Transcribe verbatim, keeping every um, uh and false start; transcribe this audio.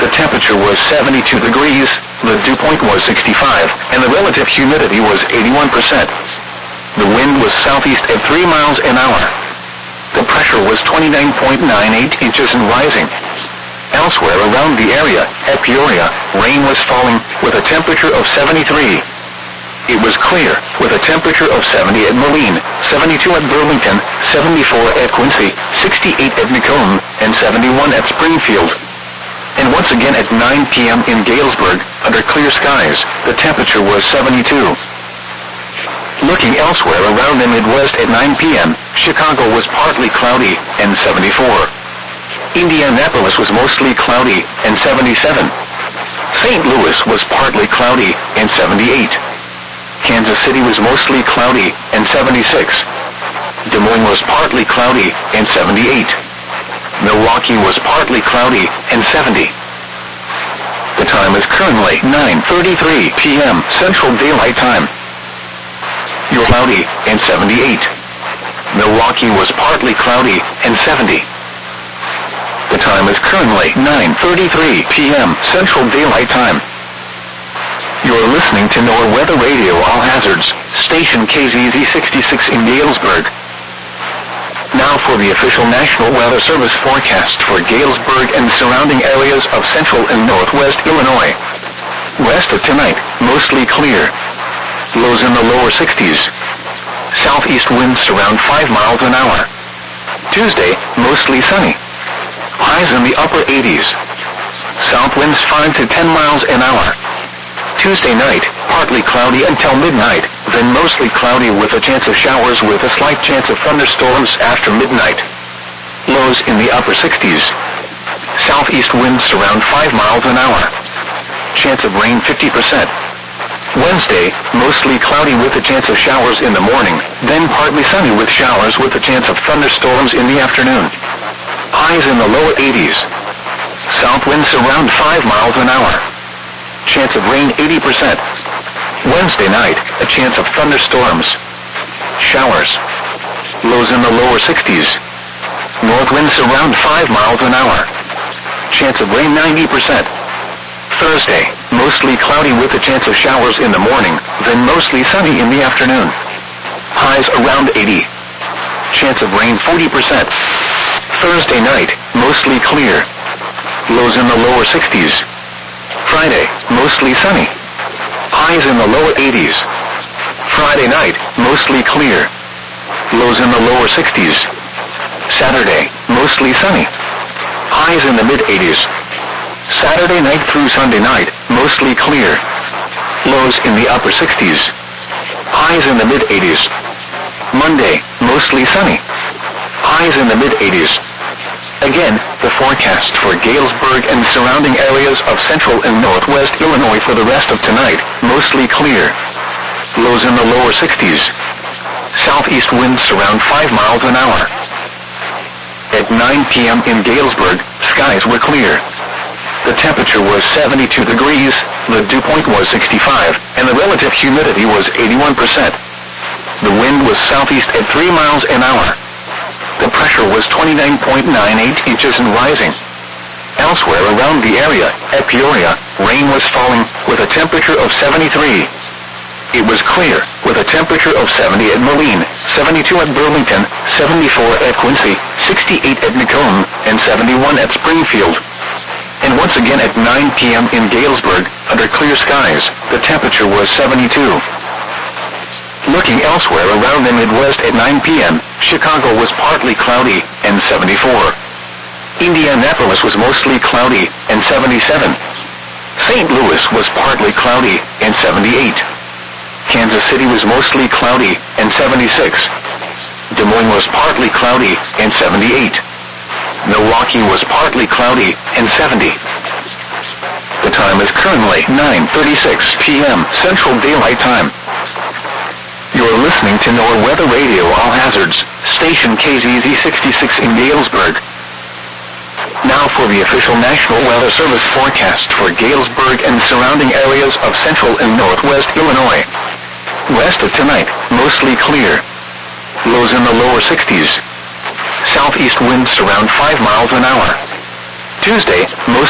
The temperature was seventy-two degrees, the dew point was sixty-five, and the relative humidity was eighty-one percent. The wind was southeast at three miles an hour. The pressure was twenty-nine point nine eight inches and rising. Elsewhere around the area, at Peoria, rain was falling, with a temperature of seventy-three. It was clear, with a temperature of seventy at Moline, seventy-two at Burlington, seventy-four at Quincy, sixty-eight at Macomb, and seventy-one at Springfield. And once again at nine p.m. in Galesburg, under clear skies, the temperature was seventy-two. Looking elsewhere around the Midwest at nine p.m., Chicago was partly cloudy, and seventy-four. Indianapolis was mostly cloudy, and seventy-seven. Saint Louis was partly cloudy, and seventy-eight. Kansas City was mostly cloudy, and seventy-six. Des Moines was partly cloudy, and seventy-eight. Milwaukee was partly cloudy, and seventy. The time is currently nine thirty-three p.m. Central Daylight Time. You're cloudy, and seventy-eight. Milwaukee was partly cloudy, and seventy. The time is currently nine thirty-three p.m. Central Daylight Time. You're listening to NOAA Weather Radio All Hazards, station K Z Z sixty-six in Galesburg. Now for the official National Weather Service forecast for Galesburg and surrounding areas of central and northwest Illinois. Rest of tonight, mostly clear. Lows in the lower sixties. Southeast winds around five miles an hour. Tuesday, mostly sunny. Highs in the upper eighties. South winds five to ten miles an hour. Tuesday night, partly cloudy until midnight, then mostly cloudy with a chance of showers with a slight chance of thunderstorms after midnight. Lows in the upper sixties. Southeast winds around five miles an hour. Chance of rain fifty percent. Wednesday, mostly cloudy with a chance of showers in the morning, then partly sunny with showers with a chance of thunderstorms in the afternoon. Highs in the lower eighties. South winds around five miles an hour. Chance of rain eighty percent. Wednesday night, a chance of thunderstorms. Showers. Lows in the lower sixties. North winds around five miles an hour. Chance of rain ninety percent. Thursday, mostly cloudy with a chance of showers in the morning, then mostly sunny in the afternoon. Highs around eighty. Chance of rain forty percent. Thursday night, mostly clear. Lows in the lower sixties. Friday, mostly sunny. Highs in the lower eighties. Friday night, mostly clear. Lows in the lower sixties. Saturday, mostly sunny. Highs in the mid-eighties. Saturday night through Sunday night, mostly clear. Lows in the upper sixties. Highs in the mid-eighties. Monday, mostly sunny. Highs in the mid-eighties. Again, the forecast for Galesburg and surrounding areas of central and northwest Illinois for the rest of tonight, mostly clear. Lows in the lower sixties. Southeast winds around five miles an hour. At nine p.m. in Galesburg, skies were clear. The temperature was seventy-two degrees, the dew point was sixty-five, and the relative humidity was eighty-one percent. The wind was southeast at three miles an hour. The pressure was twenty-nine point nine eight inches and rising. Elsewhere around the area, at Peoria, rain was falling, with a temperature of seventy-three. It was clear, with a temperature of seventy at Moline, seventy-two at Burlington, seventy-four at Quincy, sixty-eight at Macomb, and seventy-one at Springfield. And once again at nine p.m. in Galesburg, under clear skies, the temperature was seventy-two. Looking elsewhere around the Midwest at nine p.m., Chicago was partly cloudy, and seventy-four. Indianapolis was mostly cloudy, and seventy-seven. Saint Louis was partly cloudy, and seventy-eight. Kansas City was mostly cloudy, and seventy-six. Des Moines was partly cloudy, and seventy-eight. Milwaukee was partly cloudy, and seventy. The time is currently nine thirty-six p.m. Central Daylight Time. You're listening to NOAA Weather Radio All Hazards, station K Z Z sixty-six in Galesburg. Now for the official National Weather Service forecast for Galesburg and surrounding areas of central and northwest Illinois. Rest of tonight, mostly clear. Lows in the lower sixties. Southeast winds around five miles an hour. Tuesday, most